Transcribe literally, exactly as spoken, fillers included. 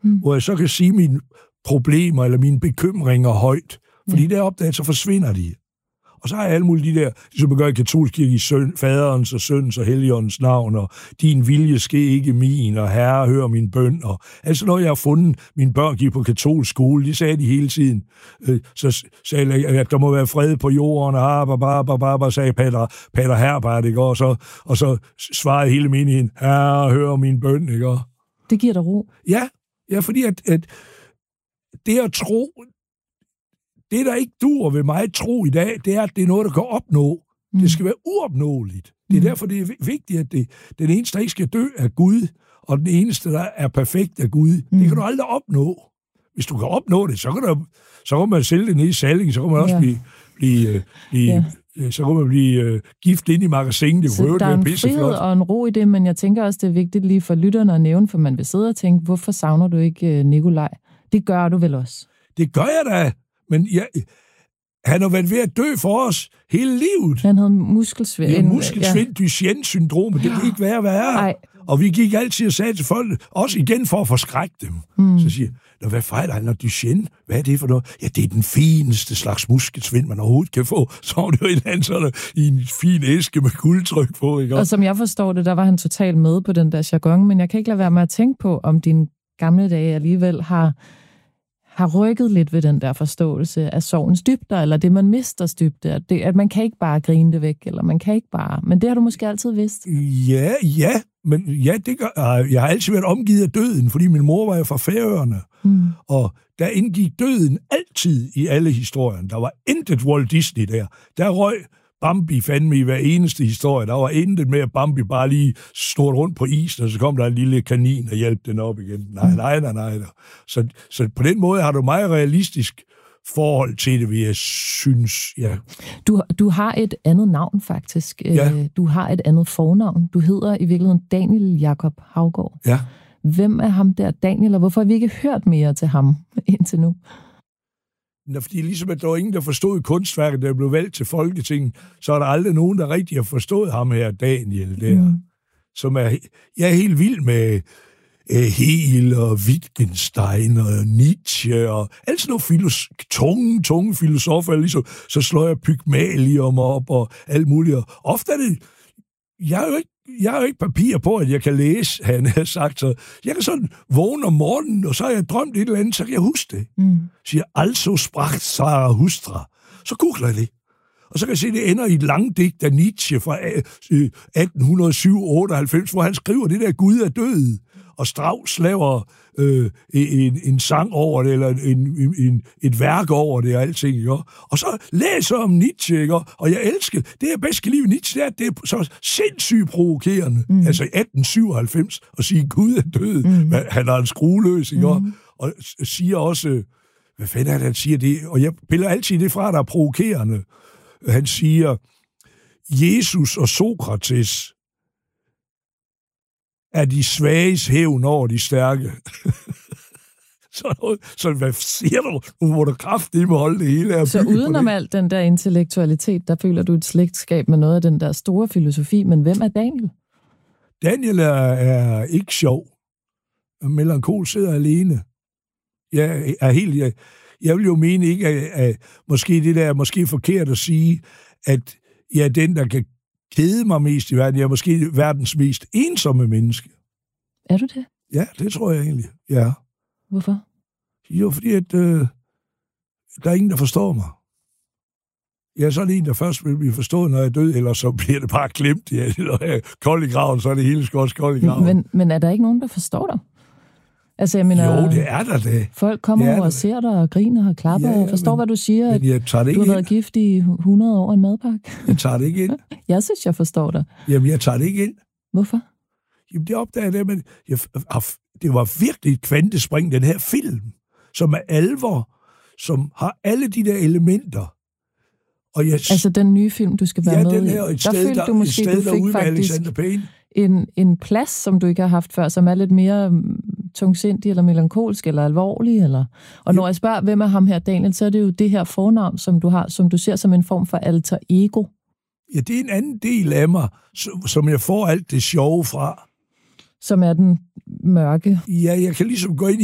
mm. hvor jeg så kan sige mine problemer eller mine bekymringer højt. Fordi ja. deropdaget, så forsvinder de. Og så har jeg alle mulige de der, ligesom man gør i katolsk kirke, i søn, faderens og søns og helligåndens navn, og din vilje ske ikke min, og herre, hør min bøn, og altså når jeg har fundet, mine børn gik på katolsk skole, de sagde de hele tiden, øh, så sagde jeg, at der må være fred på jorden, og ah, bare, bare, bare, bare, sagde Pater, Pater Herbert, ikke? Og så, og så svarede hele menigheden, herre, hør min bøn, ikke? Det giver dig ro? Ja, ja, fordi at, at det at tro, det, der ikke duer ved mig tro i dag, det er, at det er noget, der kan opnå. Mm. Det skal være uopnåeligt. Det er mm. derfor, det er vigtigt, at det, den eneste, der ikke skal dø, er Gud, og den eneste, der er perfekt, er Gud. Mm. Det kan du aldrig opnå. Hvis du kan opnå det, så kan, der, så kan man sælge det ned i Salling, så kan man også ja. blive, blive, blive ja. så kan man blive uh, gift ind i magasinet. Det så der er en frihed og en ro i det, men jeg tænker også, det er vigtigt lige for lytterne at nævne, for man vil sidde og tænke, hvorfor savner du ikke uh, Nikolaj? Det gør du vel også? Det gør jeg da. Men jeg, han har været ved at dø for os hele livet. Han havde muskelsvind. Ja, muskelsvind, ja. Duchenne-syndrom, det kan ikke være værre. Ej. Og vi gik altid og sagde til folk, også igen for at forskrække dem. Mm. Så siger jeg, hvad fejler han, når Duchenne? Hvad er det for noget? Ja, det er den fineste slags muskelsvind, man overhovedet kan få. Så var det jo et andet sådan i en fin æske med guldtryk på. Ikke? Og som jeg forstår det, der var han totalt med på den der jargon, men jeg kan ikke lade være med at tænke på, om din gamle dage alligevel har... har rykket lidt ved den der forståelse af sorgens dybder, eller det, man mister dybde, at, det, at man kan ikke bare grine det væk, eller man kan ikke bare... Men det har du måske altid vidst. Ja, ja, men ja, det gør, jeg har altid været omgivet af døden, fordi min mor var jo fra Færøerne, mm. og der indgik døden altid i alle historierne. Der var intet Walt Disney der. Der røg Bambi fandme i hver eneste historie. Der var intet med, at Bambi bare lige stod rundt på isen, og så kom der en lille kanin og hjalp den op igen. Nej, nej, nej, nej. Så, så på den måde har du meget realistisk forhold til det, vil jeg synes, ja. Du, du har et andet navn, faktisk. Ja. Du har et andet fornavn. Du hedder i virkeligheden Daniel Jakob Haugaard. Ja. Hvem er ham der, Daniel, og hvorfor har vi ikke hørt mere til ham indtil nu? Nå, fordi ligesom at der var ingen, der forstod kunstværket, der blev valgt til Folketinget, så er der aldrig nogen, der rigtig har forstået ham her, Daniel, der. Mm. Som er, jeg er helt vild med uh, Hegel og Wittgenstein og Nietzsche og alt sådan nogle filos- tunge, tunge filosofer, ligesom, så slår jeg Pygmalion op og alt muligt. Og ofte er det, jeg har jo ikke Jeg har jo ikke papir på, at jeg kan læse, han har sagt. Så jeg kan sådan vågne om morgenen, og så har jeg drømt et eller andet, så kan jeg huske det. Mm. Siger, altså sprach Zarathustra. Så googler jeg det. Og så kan jeg se, at det ender i et langdigt af Nietzsche fra atten syv otteoghalvfems, hvor han skriver det der Gud er død. Og Strauss laver øh, en, en sang over det, eller en, en, et værk over det, og alting, ikke? Og så læser om Nietzsche, ikke? Og jeg elsker, det jeg bedst kan lide ved Nietzsche, det er, at det er så sindssygt provokerende, mm. altså i atten syvoghalvfems, at sige, Gud er død, mm. han er en skrueløs, ikke? Mm. Og siger også, hvad fanden er det, han siger det? Og jeg piller altid det fra, der er provokerende. Han siger, Jesus og Sokrates er de svages hævn over de stærke. så, så hvad siger du? Nu må du kraftedeme holde det hele. Så udenom alt den der intellektualitet, der føler du et slægtskab med noget af den der store filosofi, men hvem er Daniel? Daniel er, er ikke sjov. Melankol sidder alene. Jeg er helt... Jeg, jeg vil jo mene ikke, at, at måske det der er måske forkert at sige, at jeg er den, der kan kede mig mest i verden. Jeg er måske verdens mest ensomme menneske. Er du det? Ja, det tror jeg egentlig, ja. Hvorfor? Jo, fordi at, øh, der er ingen, der forstår mig. Jeg er sådan en, der først vil blive forstået, når jeg er død, eller så bliver det bare glemt. Ja, når jeg er kold i graven, så er det hele skåls kold i graven. Men, men er der ikke nogen, der forstår dig? Altså, jeg mener, jo, det er der det. Folk kommer over og ser dig og griner og klapper ja, og forstår, men, hvad du siger. At jeg tager det du har ind. været gift i hundrede år en madpakke. Jeg tager det ikke ind. Jeg synes, jeg forstår dig. Jamen, jeg tager det ikke ind. Hvorfor? Jamen, det opdager jeg, men jeg, det var virkelig et kvantespring, den her film, som er alvor, som har alle de der elementer. Og jeg, altså den nye film, du skal være ja, med den her, et der sted, følte der, du måske, et sted, du fik faktisk en, en plads, som du ikke har haft før, som er lidt mere tungsindig, eller melankolsk, eller alvorlig, eller... Og når ja. jeg spørger, hvem er ham her, Daniel, så er det jo det her fornavn, som du har, som du ser som en form for alter ego. Ja, det er en anden del af mig, som jeg får alt det sjove fra. Som er den mørke. Ja, jeg kan ligesom gå ind i